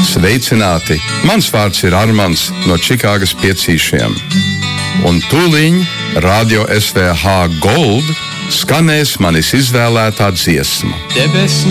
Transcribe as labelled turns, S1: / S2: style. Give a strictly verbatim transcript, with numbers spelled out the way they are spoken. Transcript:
S1: Sveicināti! Mans vārds ir Armands no Čikāgas Piecīšiem. Un tūliņ Radio S V H Gold skanēs manis izvēlētā dziesma.
S2: Debes